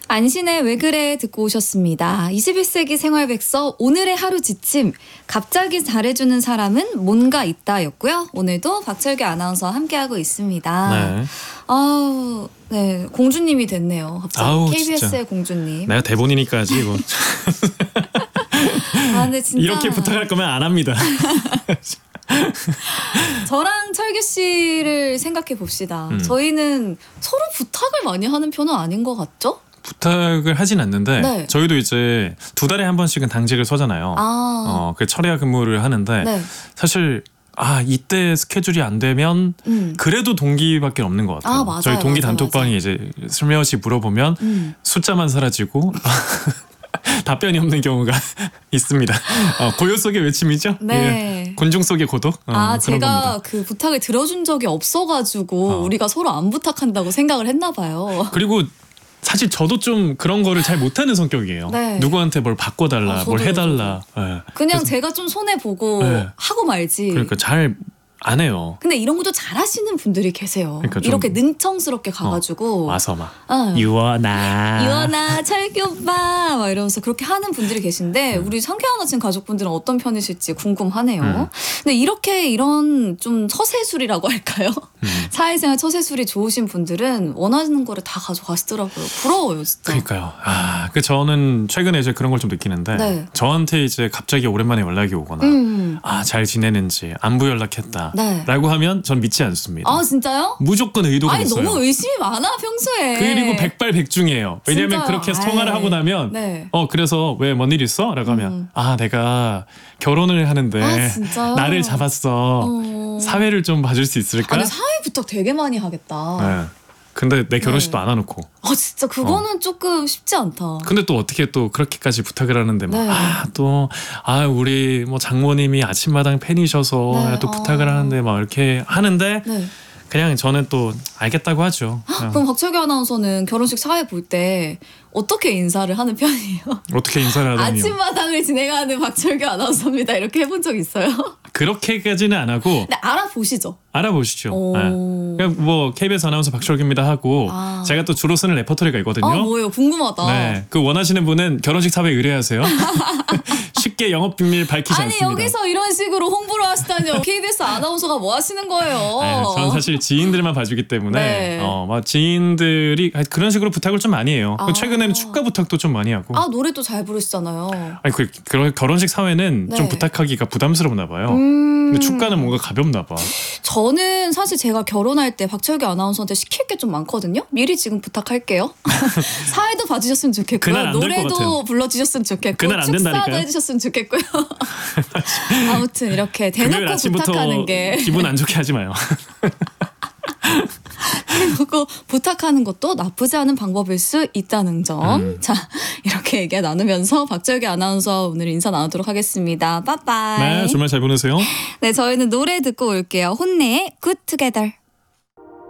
안신의 왜 그래 듣고 오셨습니다. 21세기 생활백서 오늘의 하루 지침 갑자기 잘해주는 사람은 뭔가 있다였고요. 오늘도 박철규 아나운서와 함께하고 있습니다. 네. 아우, 네, 공주님이 됐네요. 갑자기 아우, KBS의 진짜. 공주님. 내가 대본이니까 하지 뭐. 아, 근데 진짜 이렇게 부탁할 거면 안 합니다. 저랑 철규 씨를 생각해 봅시다. 저희는 서로 부탁을 많이 하는 편은 아닌 것 같죠? 부탁을 하진 않는데 네. 저희도 이제 2달에 한 번씩은 당직을 서잖아요. 그 철야 근무를 하는데 네. 사실 이때 스케줄이 안 되면 그래도 동기밖에 없는 것 같아요. 맞아요, 저희 동기 맞아요, 단톡방에 맞아요. 이제 슬며시 물어보면 숫자만 사라지고 답변이 없는 경우가 있습니다. 고요 속의 외침이죠. 네. 예. 곤중 속의 고독. 그런 제가 겁니다. 그 부탁을 들어준 적이 없어가지고 우리가 서로 안 부탁한다고 생각을 했나 봐요. 그리고 사실 저도 좀 그런 거를 잘 못하는 성격이에요. 네. 누구한테 뭘 바꿔달라, 뭘 저도요, 해달라. 예. 그냥 제가 좀 손해보고 네. 하고 말지. 그러니까 잘 안 해요. 근데 이런 것도 잘하시는 분들이 계세요. 그러니까 좀 이렇게 능청스럽게 가가지고 와서 막 유원아 유원아 철규 오빠 막 이러면서 그렇게 하는 분들이 계신데 우리 상쾌한 아침 가족분들은 어떤 편이실지 궁금하네요. 근데 이렇게 이런 좀 처세술이라고 할까요? 사회생활 처세술이 좋으신 분들은 원하는 거를 다 가져가시더라고요. 부러워요 진짜. 그러니까요. 그 저는 최근에 이제 그런 걸 좀 느끼는데 네. 저한테 이제 갑자기 오랜만에 연락이 오거나 잘 지내는지 안부 연락했다 네. 라고 하면 전 믿지 않습니다. 진짜요? 무조건 의도가 아니 있어요. 너무 의심이 많아 평소에. 그리고 백발백중이에요. 왜냐면 진짜요? 그렇게 통화를 하고 나면 네. 그래서 왜 뭔 일 있어? 라고 하면 내가 결혼을 하는데 진짜요? 나를 잡았어. 사회를 좀 봐줄 수 있을까? 근데 사회 부탁 되게 많이 하겠다. 네. 근데 내 결혼식도 안 와놓고. 진짜 그거는 조금 쉽지 않다. 근데 또 어떻게 또 그렇게까지 부탁을 하는데 네. 우리 뭐 장모님이 아침마당 팬이셔서 네. 또 부탁을 하는데 막 이렇게 하는데 네. 그냥 저는 또 알겠다고 하죠. 그럼 박철규 아나운서는 결혼식 사회 볼 때 어떻게 인사를 하는 편이에요? 어떻게 인사를 하다니요. 아침마당을 진행하는 박철규 아나운서입니다. 이렇게 해본 적 있어요? 그렇게까지는 안 하고 근데 알아보시죠? 알아보시죠. 오. 그냥 뭐 KBS 아나운서 박철규입니다 하고 제가 또 주로 쓰는 레퍼토리가 있거든요. 뭐예요? 궁금하다. 네, 그 원하시는 분은 결혼식 사회 의뢰하세요. 쉽게 영업 비밀 밝히지 아니 않습니다. 여기서 이런 식으로 홍보를 하시다니요. KBS 아나운서가 뭐 하시는 거예요? 저는 사실 지인들만 봐주기 때문에 네. 막 지인들이 그런 식으로 부탁을 좀 많이 해요. 최근에는 축가 부탁도 좀 많이 하고. 노래도 잘 부르시잖아요. 아니 그런 결혼식 사회는 좀 네. 부탁하기가 부담스럽나 봐요. 근데 축가는 뭔가 가볍나 봐. 저는 사실 제가 결혼할 때 박철규 아나운서한테 시킬 게 좀 많거든요. 미리 지금 부탁할게요. 사회도 봐주셨으면 좋겠고요. 그날 안될것 같아요. 노래도 불러주셨으면 좋겠고 그날 안 축사도 된다니까요. 해주셨으면 좋겠고요. 아무튼 이렇게 금요일 대놓고 아침부터 부탁하는 게 기분 안 좋게 하지 마요. 대놓고 부탁하는 것도 나쁘지 않은 방법일 수 있다는 점. 자, 이렇게 얘기 나누면서 박철규 아나운서 오늘 인사 나누도록 하겠습니다. 빠빠이. 네, 주말 잘 보내세요. 네, 저희는 노래 듣고 올게요. 혼내의 Good Together.